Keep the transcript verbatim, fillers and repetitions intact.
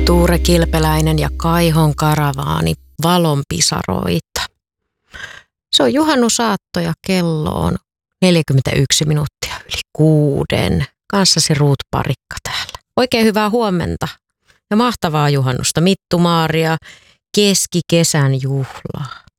Tuure Kilpeläinen ja Kaihon karavaani valon pisaroita. Se on juhannusaatto ja kello on neljäkymmentäyksi minuuttia yli kuuden. Kanssasi Ruut Parikka täällä. Oikein hyvää huomenta ja mahtavaa juhannusta, Mittu Maaria, keskikesän juhlaa.